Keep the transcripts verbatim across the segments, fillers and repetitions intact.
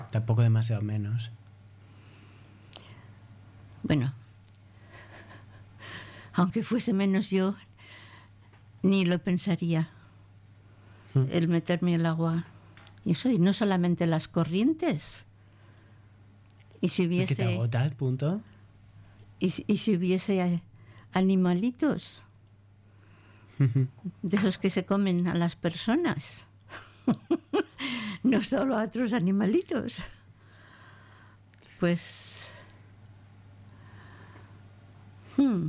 Tampoco demasiado menos. Bueno, aunque fuese menos, yo ni lo pensaría, ¿Mm? el meterme al agua. Y eso, y no solamente las corrientes. Y si hubiese... ¿Que te agotas, punto? Y, y si hubiese animalitos, de esos que se comen a las personas, no solo a otros animalitos, pues... Hmm.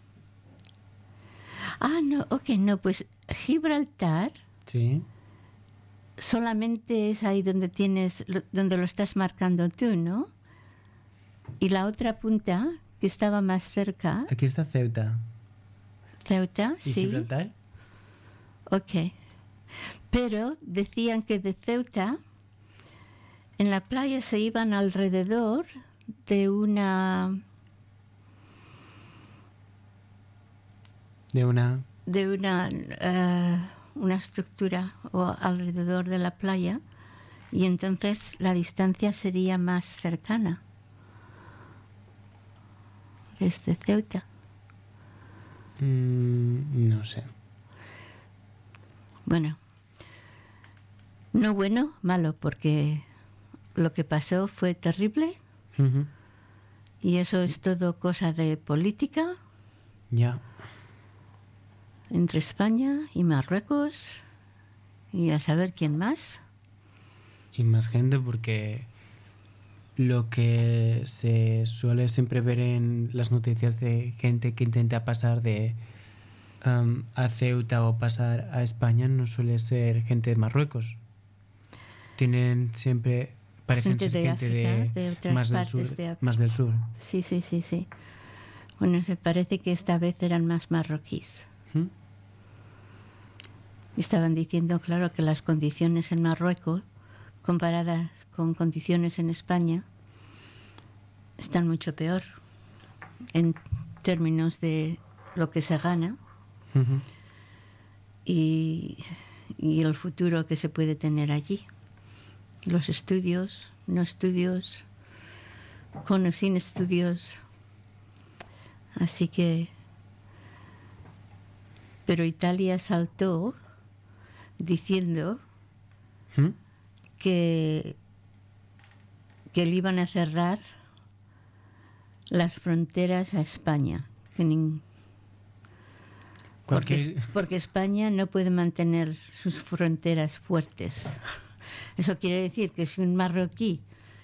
Ah, no, ok, no, pues Gibraltar... Sí. Solamente es ahí donde tienes, donde lo estás marcando tú, ¿no? Y la otra punta, que estaba más cerca... Aquí está Ceuta. ¿Ceuta? ¿Y sí. Gibraltar? Ok. Pero decían que de Ceuta, en la playa se iban alrededor de una... De una... De una... Uh, una estructura o alrededor de la playa, y entonces la distancia sería más cercana desde Ceuta. Mm, no sé. Bueno, no bueno, malo, porque lo que pasó fue terrible. Uh-huh. Y eso es todo cosa de política. Ya. Yeah. Entre España y Marruecos y a saber quién más. Y más gente, porque lo que se suele siempre ver en las noticias de gente que intenta pasar de um, a Ceuta o pasar a España no suele ser gente de Marruecos. Tienen siempre, parecen gente ser de gente África, de, de otras más, del partes sur, de más del sur. Sí, sí, sí, sí. Bueno, se parece que esta vez eran más marroquíes. ¿Mm? Estaban diciendo, claro, que las condiciones en Marruecos, comparadas con condiciones en España, están mucho peor en términos de lo que se gana Uh-huh. y, y el futuro que se puede tener allí. Los estudios, no estudios, con o sin estudios. Así que... Pero Italia saltó diciendo ¿Mm? que, que le iban a cerrar las fronteras a España. Que nin, porque, porque España no puede mantener sus fronteras fuertes. Eso quiere decir que si un marroquí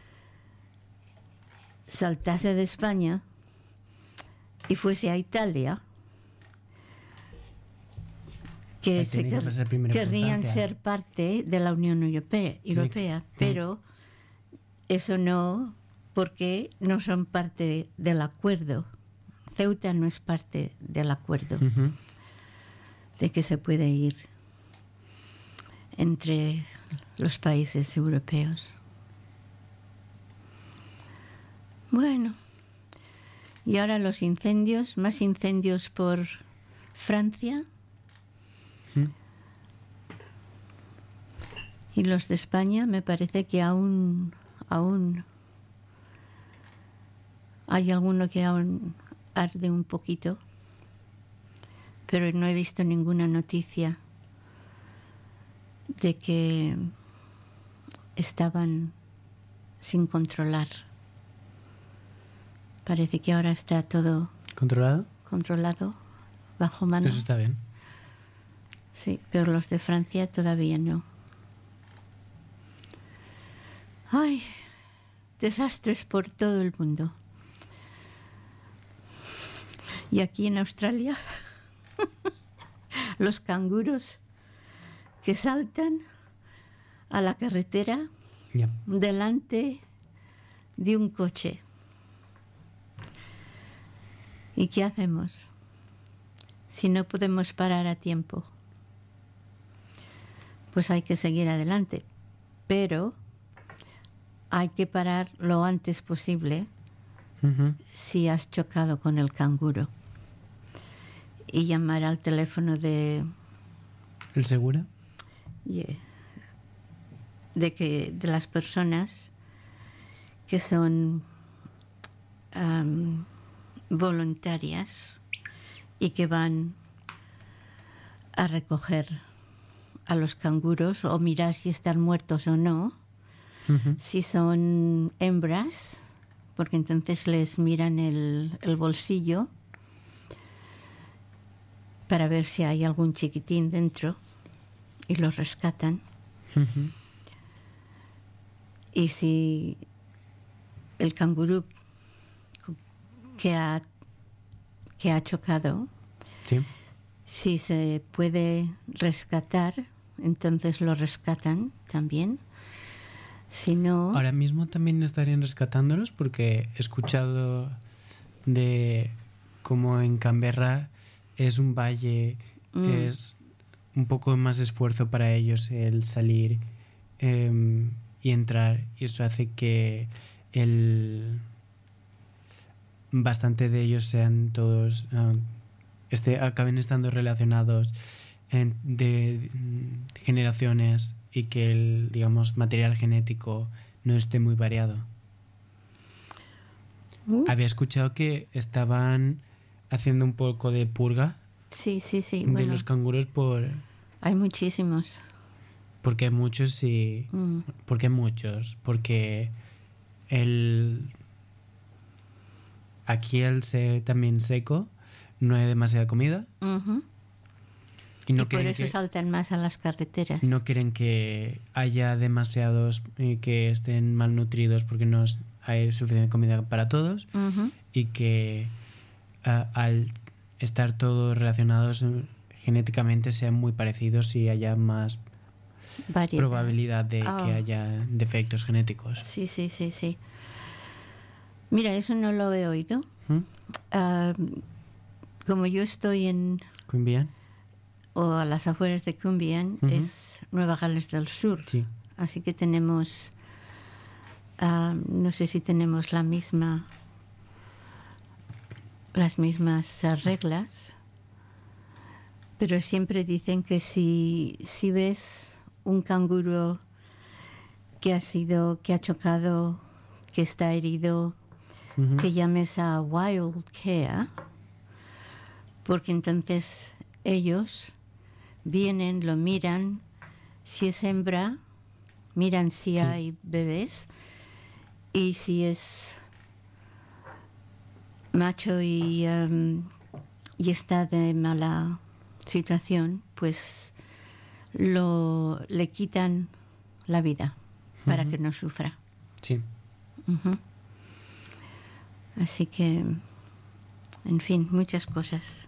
saltase de España y fuese a Italia, que se quer, que querrían ser parte de la Unión Europea, Europea pero eso no, porque no son parte del acuerdo. Ceuta no es parte del acuerdo uh-huh. de que se puede ir entre los países europeos. Bueno, y ahora los incendios, más incendios por Francia. ¿Mm? Y los de España me parece que aún, aún hay alguno que aún arde un poquito, pero no he visto ninguna noticia de que estaban sin controlar. Parece que ahora está todo ¿Controlado? Controlado, bajo mano. Eso está bien. Sí, pero los de Francia todavía no. Ay, desastres por todo el mundo. Y aquí en Australia, los canguros que saltan a la carretera yeah. delante de un coche. ¿Y qué hacemos si no podemos parar a tiempo? Pues hay que seguir adelante, pero hay que parar lo antes posible uh-huh. si has chocado con el canguro y llamar al teléfono de ¿el seguro? Yeah, de que de las personas que son um, voluntarias y que van a recoger a los canguros o mirar si están muertos o no. Uh-huh. Si son hembras, porque entonces les miran el, el bolsillo para ver si hay algún chiquitín dentro y los rescatan. Uh-huh. Y si el canguro que ha, que ha chocado, sí. si se puede rescatar, entonces lo rescatan también. Si no... Ahora mismo también estarían rescatándolos, porque he escuchado de cómo en Canberra es un valle, mm. es un poco más esfuerzo para ellos el salir eh, y entrar, y eso hace que el bastante de ellos sean todos uh, este, acaben estando relacionados en, de, de generaciones, y que el, digamos, material genético no esté muy variado. Uh. Había escuchado que estaban haciendo un poco de purga. Sí, sí, sí. De bueno, los canguros por... Hay muchísimos. Porque hay muchos, sí. Mm. Porque hay muchos. Porque el... Aquí al ser también seco, no hay demasiada comida. Uh-huh. Y, no y por eso que, saltan más a las carreteras. No quieren que haya demasiados eh, que estén malnutridos, porque no hay suficiente comida para todos. Uh-huh. Y que uh, al estar todos relacionados genéticamente sean muy parecidos y haya más variedad, probabilidad de oh. que haya defectos genéticos. Sí, sí, sí, sí. Mira, eso no lo he oído. ¿Mm? Uh, como yo estoy en... Queanbeyan. O a las afueras de Queanbeyan, uh-huh. es Nueva Gales del Sur. Sí. Así que tenemos, uh, no sé si tenemos la misma, las mismas uh, reglas, pero siempre dicen que si, si ves un canguro que ha sido, que ha chocado, que está herido, uh-huh. que llames a Wild Care, porque entonces ellos vienen, lo miran, si es hembra, miran si sí. hay bebés, y si es macho y, um, y está de mala situación, pues lo le quitan la vida para uh-huh. que no sufra. Sí. Uh-huh. Así que, en fin, muchas cosas.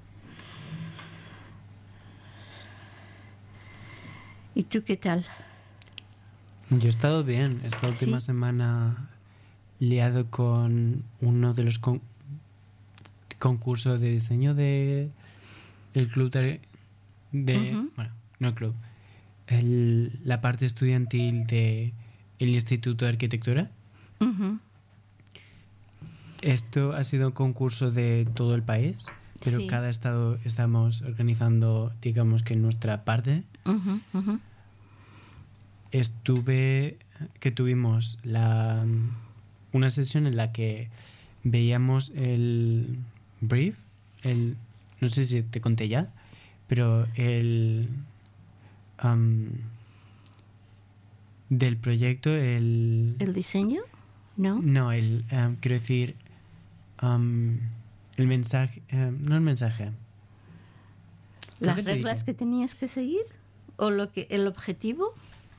¿Y tú qué tal? Yo he estado bien. Esta última ¿Sí? semana liado con uno de los con- concursos de diseño de el club de, de uh-huh. bueno, no el club, el, la parte estudiantil de el Instituto de Arquitectura. Uh-huh. Esto ha sido un concurso de todo el país, pero sí. cada estado estamos organizando, digamos que nuestra parte. Uh-huh, uh-huh. Estuve, que tuvimos la una sesión en la que veíamos el brief, el no sé si te conté ya, pero el um, del proyecto, el el diseño, no, no el um, quiero decir um, el mensaje, um, no el mensaje, las reglas que tenías que seguir o lo que el objetivo.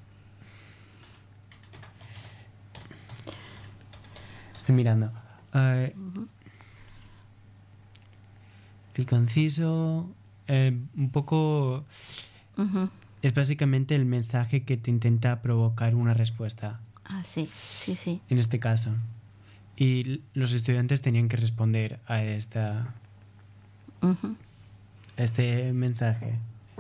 Estoy mirando. Uh, uh-huh. El conciso, eh, un poco... Uh-huh. Es básicamente el mensaje que te intenta provocar una respuesta. Ah, sí, sí, sí. En este caso. Y los estudiantes tenían que responder a esta... Uh-huh. a este mensaje.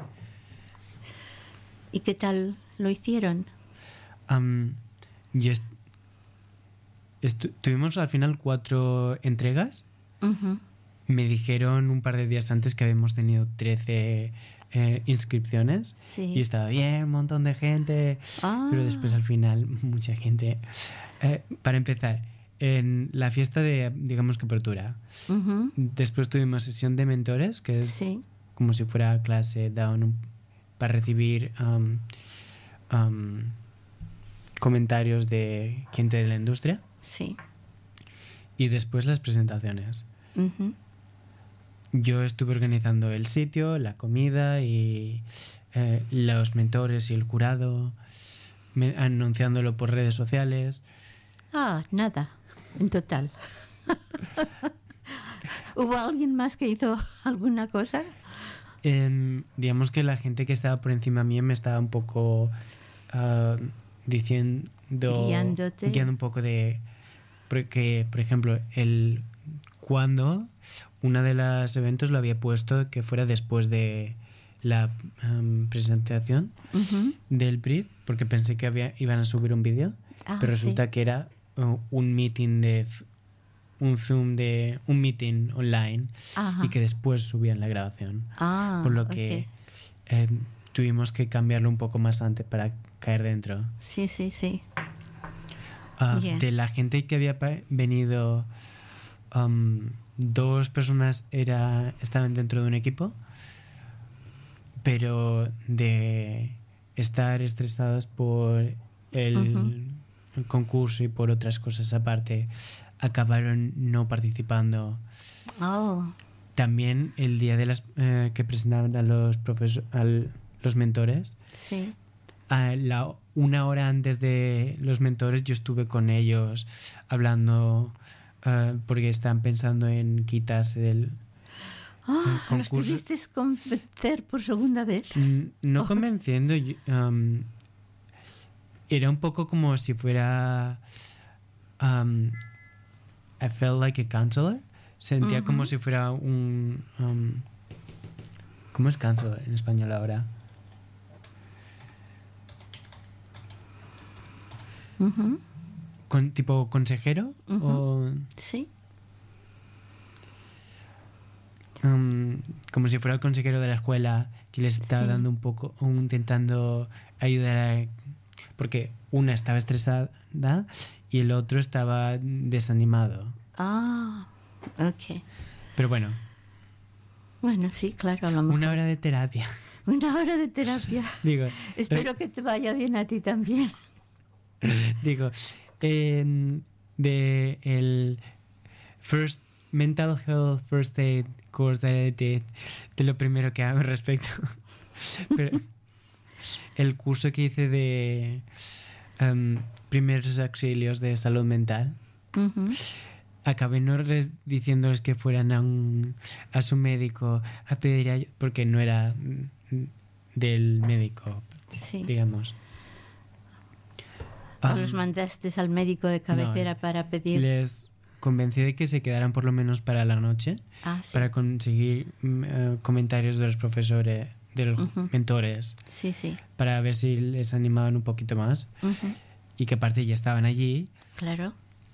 ¿Y qué tal lo hicieron? Um, y est- estu- tuvimos al final cuatro entregas. Uh-huh. Me dijeron un par de días antes que habíamos tenido trece eh, inscripciones. Sí. Y estaba bien, un montón de gente. Ah. Pero después al final, mucha gente. Eh, para empezar, en la fiesta de, digamos que apertura. Uh-huh. Después tuvimos sesión de mentores, que es sí. como si fuera clase down para recibir um, um, comentarios de gente de la industria. Sí. Y después las presentaciones. Uh-huh. Yo estuve organizando el sitio, la comida y eh, los mentores y el jurado, me, anunciándolo por redes sociales. Ah, nada, en total. ¿Hubo alguien más que hizo alguna cosa? Eh, digamos que la gente que estaba por encima mía me estaba un poco uh, diciendo... Guiándote. Guiando un poco de... Porque, por ejemplo, el cuando una de los eventos lo había puesto que fuera después de la um, presentación uh-huh. del brief, porque pensé que había, iban a subir un vídeo, ah, pero resulta sí. que era uh, un meeting de un Zoom de un meeting online. Ajá. Y que después subían la grabación. Ah, por lo que okay. eh, tuvimos que cambiarlo un poco más antes para caer dentro. Sí, sí, sí. Uh, yeah. De la gente que había venido, um, dos personas era, estaban dentro de un equipo, pero de estar estresados por el, uh-huh. el concurso y por otras cosas aparte, acabaron no participando. Oh. También el día de las eh, que presentaban a los profesores, a los mentores. Sí. A la, una hora antes de los mentores yo estuve con ellos hablando uh, porque estaban pensando en quitarse del oh, el concurso. ¿Los tuviste convencer por segunda vez? No oh. convenciendo. Um, era un poco como si fuera... Um, I felt like a counselor. Sentía uh-huh. como si fuera un... Um, ¿Cómo es counselor en español ahora? Uh-huh. Con, ¿Tipo consejero? Uh-huh. O, sí. Um, como si fuera el consejero de la escuela que les estaba sí. dando un poco, un, intentando ayudar a... Porque una estaba estresada y el otro estaba desanimado. Ah, ok. Pero bueno. Bueno, sí, claro, a lo mejor. Una hora de terapia. Una hora de terapia. Digo, espero re- que te vaya bien a ti también. Digo, eh, de el first mental health first aid course de, de, de lo primero que hago al respecto. Pero el curso que hice de um, primeros auxilios de salud mental, uh-huh. acabé no re- diciéndoles que fueran a, un, a su médico a pedir ayuda, porque no era del médico, sí. digamos. ¿O um, los mandaste al médico de cabecera no, para pedir? Les convencí de que se quedaran por lo menos para la noche, ah, sí. para conseguir uh, comentarios de los profesores, de los uh-huh. mentores, sí, sí. para ver si les animaban un poquito más. Uh-huh. Y que aparte ya estaban allí. Claro.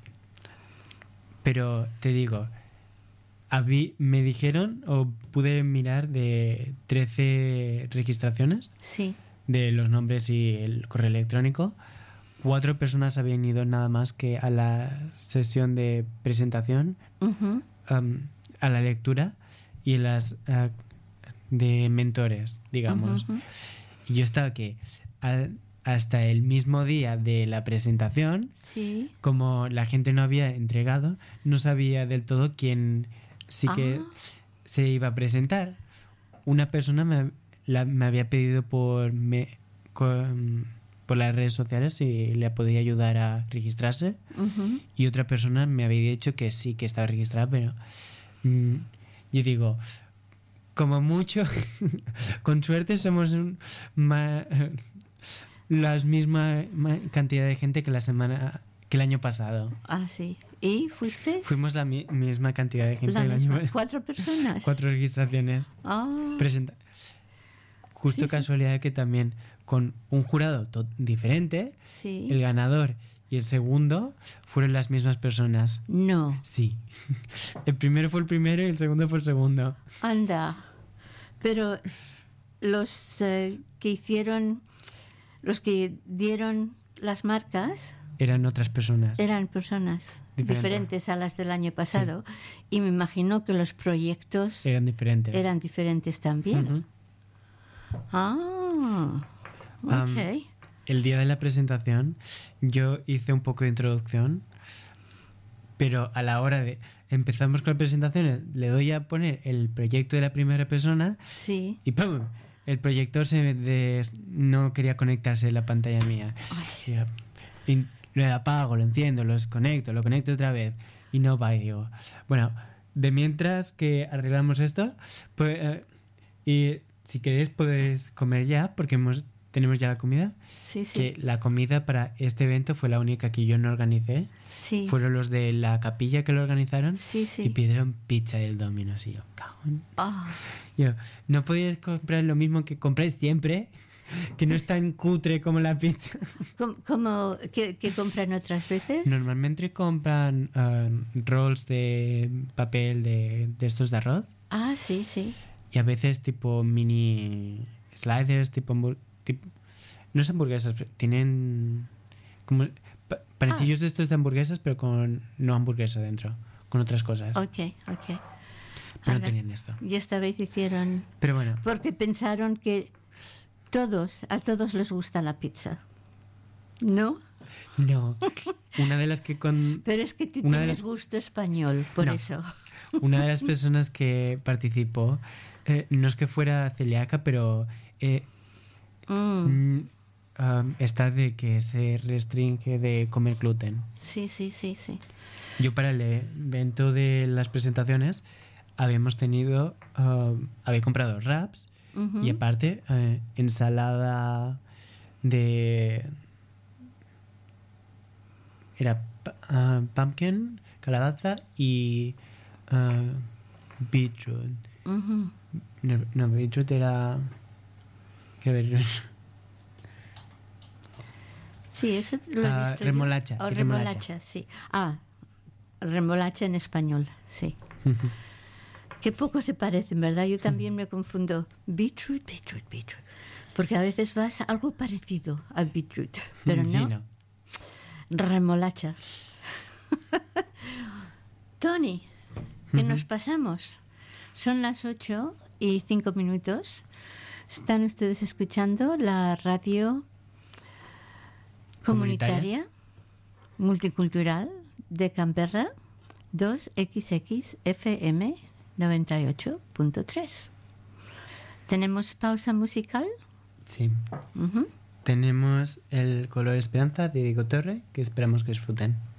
Pero te digo, habí, me dijeron, o pude mirar de trece registraciones sí. de los nombres y el correo electrónico. Cuatro personas habían ido nada más que a la sesión de presentación, uh-huh. um, a la lectura y las uh, de mentores, digamos. Uh-huh. Y yo estaba que al, hasta el mismo día de la presentación, sí. como la gente no había entregado, no sabía del todo quién sí que ah. se iba a presentar. Una persona me, la, me había pedido por... Me, con, por las redes sociales si le podía ayudar a registrarse, uh-huh. y otra persona me había dicho que sí, que estaba registrada, pero mmm, yo digo, como mucho, con suerte somos un, ma, la misma ma, cantidad de gente que la semana que el año pasado. Ah, sí. ¿Y fuiste? Fuimos la mi, misma cantidad de gente. La el misma, año, ¿Cuatro personas? Cuatro registraciones. Oh. Presenta, justo sí, casualidad sí. que también con un jurado to- diferente, sí. el ganador y el segundo fueron las mismas personas. No. Sí. El primero fue el primero y el segundo fue el segundo. Anda. Pero los eh, que hicieron, los que dieron las marcas, eran otras personas. Eran personas Diferente. diferentes a las del año pasado. Sí. Y me imagino que los proyectos... Eran diferentes. Eran diferentes también. Uh-huh. Ah, ok. Um, el día de la presentación yo hice un poco de introducción, pero a la hora de... Empezamos con la presentación, le doy a poner el proyecto de la primera persona sí. y ¡pum! El proyector se de, no quería conectarse en la pantalla mía. Y, y lo apago, lo enciendo, lo desconecto, lo conecto otra vez y no va. Y digo, bueno, de mientras que arreglamos esto, pues, eh, y si queréis podéis comer ya, porque hemos, tenemos ya la comida. Sí, sí. Que la comida para este evento fue la única que yo no organicé. Sí. Fueron los de la capilla que lo organizaron. Sí, sí. Y pidieron pizza del Domino's. Y yo, cabrón. Oh. Yo, no podéis comprar lo mismo que compráis siempre, que no es tan cutre como la pizza. ¿Cómo, cómo que, que compran otras veces? Normalmente compran uh, rolls de papel de, de estos de arroz. Ah, sí, sí. Y a veces tipo mini sliders, tipo, tipo no es hamburguesas, tienen como pa- panecillos ah. de estos de hamburguesas, pero con no hamburguesa dentro, con otras cosas. Ok, ok. Pero no tenían esto. Y esta vez hicieron... Pero bueno. Porque pensaron que todos, a todos les gusta la pizza. ¿No? No. Una de las que con... Pero es que tú tienes las... gusto español, por no. eso. Una de las personas que participó, eh, no es que fuera celíaca, pero... Eh, mm. Um, está de que se restringe de comer gluten. Sí, sí, sí, sí. Yo para el evento de las presentaciones habíamos tenido, uh, había comprado wraps uh-huh. y aparte uh, ensalada de... Era uh, pumpkin, calabaza y uh, beetroot. Uh-huh. No, no, beetroot era... ¿Qué beetroot? Sí, eso lo he visto. Uh, remolacha. Oh, remolacha, remolacha, sí. Ah, remolacha en español, sí. Qué poco se parecen, ¿verdad? Yo también me confundo. Beetroot, beetroot, beetroot. Porque a veces vas a algo parecido al beetroot, pero no. Sí, no. Remolacha. Tony, que uh-huh. nos pasamos. Son las ocho y cinco minutos. Están ustedes escuchando la radio comunitaria, multicultural de Canberra, dos equis equis F M noventa y ocho punto tres. ¿Tenemos pausa musical? Sí. Uh-huh. Tenemos el Color Esperanza de Diego Torre, que esperamos que disfruten.